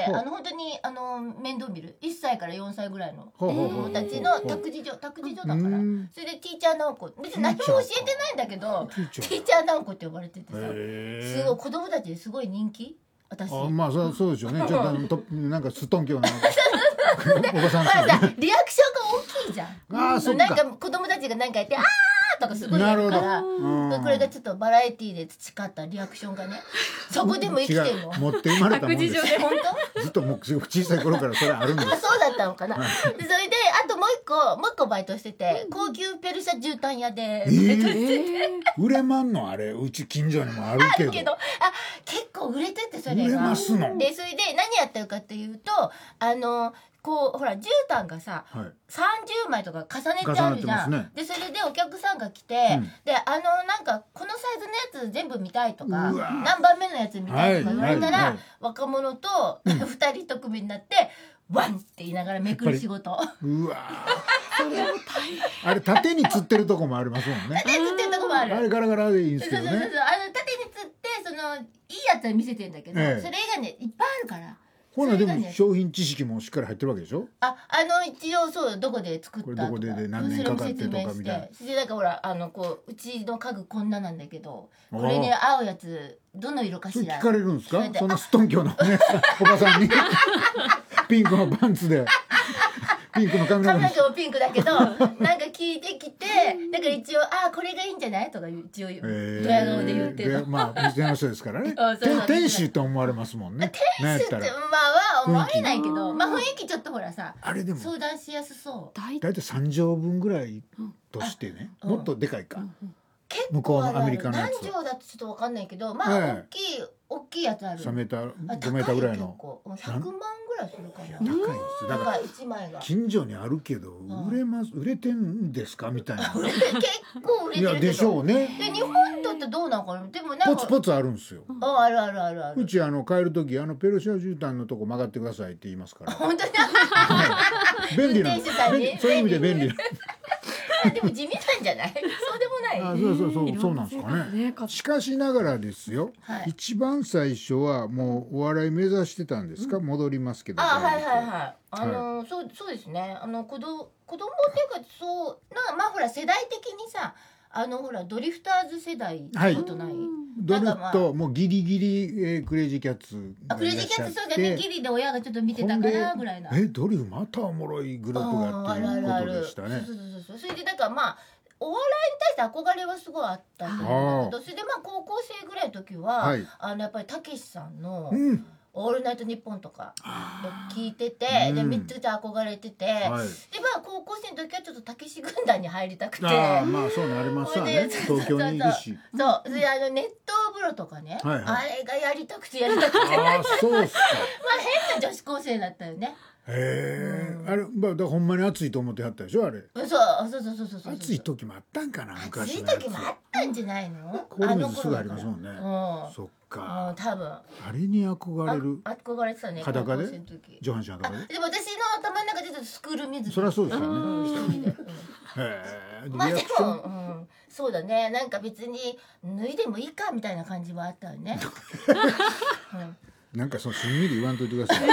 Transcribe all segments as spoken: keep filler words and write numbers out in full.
あの本当にあの面倒見るいっさいからよんさいぐらいの子供たちの託児所託児所だから、それでティーチャー直子、別に何も教えてないんだけどティーチャー直子って呼ばれててさ、すごい子供たちですごい人気。私あ、まあそうそうでしょうね。ちょっとなんかすっとんきょうなおばさんほらさ、リアクションが大きいじゃん。 あ、そっか。 なんか子供たちがなんか言ってあーとかすごいやるから、これがちょっとバラエティーで培ったリアクションがね、そこでも生きてるの。 持って生まれたもんです。 本当？ ずっともう小さい頃からそれあるんです。 そうだったのかな。でそれであともう一個もう一個バイトしてて、高級ペルシャ絨毯屋で売れまんのあれ、うち近所にもあるけど。 けど、あ、結構売れててそれが。 売れますの。 でそれで何やってるかっていうと、あの。こうほら絨毯がさ、はい、さんじゅうまいとか重ねてあるじゃん、ね、でそれでお客さんが来て、うん、であのなんかこのサイズのやつ全部見たいとか何番目のやつ見たいとか言われたら、はいはいはい、若者とふたりと組になってワンって言いながらめくる仕事。 うわそれも大変。あれ縦に釣ってるとこもありますもんね。 縦に釣ってるとこもある。 あれガラガラでいいんですけどね。 そうそうそうそう、あの縦に釣ってそのいいやつは見せてんだけど、ええ、それ以外ねいっぱいあるから。 ほらでも商品知識もしっかり入ってるわけでしょ。 あ、あの一応そうどこで作ったとか、 どこでで何年かかってとかみたいな。 それでなんかほらあのこううちの家具こんななんだけど、これね合うやつどの色かしら。 聞かれるんですか。そのストンキョのねおばさんにピンクのパンツで。ピンクの髪の毛もピンクだけどなんか聞いてきて、だから一応あこれがいいんじゃないとか一応ドヤ顔で言ってる。 まあ店の人ですからね。店主と思われますもんね。 店主ってまあは思われないけど、まあ雰囲気ちょっとほらさ、あれでも相談しやすそう。 だいたいさんじょうぶんぐらいとしてね、もっとでかいか。向こうのアメリカのやつ。 何畳だとちょっとわかんないけど、まあ大きい大きいやつある。 さんメーターごメーターぐらいの。 ひゃくまんぐらいするかな。 高いですだからいちまいが近所にあるけど売れます売れてんですかみたいな。 結構売れてるけど。いやでしょうね。 で日本とってどうなのかな。でもなんかポツポツあるんですよ。 ああるあるあるある。 うちあの帰る時あのペルシャ絨毯のとこ曲がってくださいって言いますから。 本当に。 便利な。そういう意味で便利な。 でも地味なんじゃない？そうでもない。 あ、そうそうそうそうなんですかね。しかしながらですよ。一番最初はもうお笑い目指してたんですか？戻りますけど。 あ、はいはいはい。あのそうそうですね。あの子供子供っていうかそうなまあほら世代的にさ。あのほらドリフターズ世代ってことない？ ドリフトもうギリギリ、えー、クレイジーキャッツがいらっしゃって。クレイジーキャッツそうだね、ギリで親がちょっと見てたからぐらいな。 えドリフまたおもろいグループがっていうことでしたね。 そうそうそうそう。それでだからまあお笑いに対して憧れはすごいあったと思うんだけど、それでまあ高校生ぐらいの時は、はい、あのやっぱりたけしさんの、うんオールナイトニッポンとか聞いてて、でめっちゃ憧れてて、はい、でまあ高校生の時はちょっとたけし軍団に入りたくて、 あまあそうなりますわね。東京にいるし、 そうであの熱湯風呂とかね、はいはい、あれがやりたくてやりたくて、 あそうっすか。 まあ変な女子高生だったよね。 へえ、うん、あれまあだほんまに暑いと思ってはったでしょあれ。 そうそうそうそうそうそう。 暑い時もあったんかな昔のやつ。暑い時もあったんじゃないの？ 氷水すぐありますもんね。うん、そっか。 多分。 あれに憧れる。 憧れてたね。 裸で？上半身裸で？ でも私の頭の中でちょっとスクール水着。 そりゃそうですよね。 一人で。へえ。まあでもそうだね。なんか別に脱いでもいいかみたいな感じはあったよね。 なんかそのしんみり言わんといてください。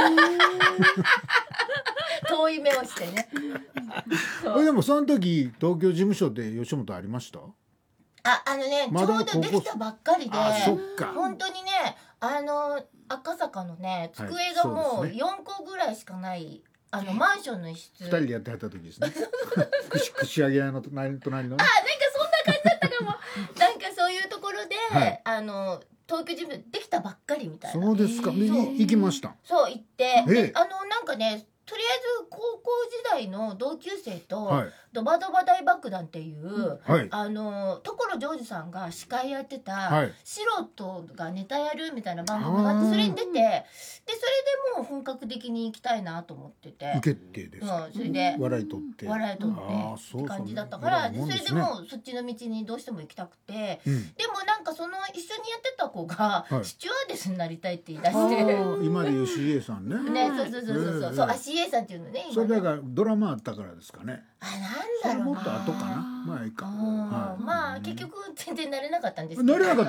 遠い目をしてね。 でもその時東京事務所で吉本ありました？ あ、あのね、ちょうどできたばっかりで、 そっか。 本当にね、あの赤坂のね、机がもうよんこぐらいしかない。あのマンションの一室。 二人でやってはった時ですね。串揚げ屋の隣隣の。 あ、なんかそんな感じだったかも。なんかそういうところで、あの。東京事務所できたばっかりみたいな。 そうですか。行きました。 そう行って、であのなんかねとりあえず高校時代の同級生と、はい、ドバドバ大爆弾っていう、はい、あの所ジョージさんが司会やってた、はい、素人がネタやるみたいな番組があってそれに出て、でそれでもう本格的に行きたいなと思ってて。 受けてですか。 うん、それで笑い取って笑い取ってって感じだったから、でそれでもうそっちの道にどうしても行きたくて、うん、でもなんかその一緒にやってた子が、はい、スチュワーデスになりたいって言い出して、 今でいう シーエー さんね。 ね、そうそうそうそうそう、そう、シーエー さんっていうのね。 それだからドラマあったからですかね。 あ、なんだろうな。 もっと後かな。まあいいか。 まあ結局全然なれなかったんですけど。 なれなかった。